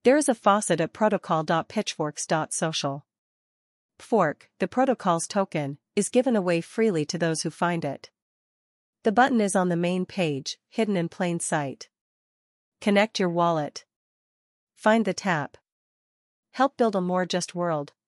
There is a faucet at protocol.pitchforks.social. Fork, the protocol's token, is given away freely to those who find it. The button is on the main page, hidden in plain sight. Connect your wallet. Find the tap. Help build a more just world.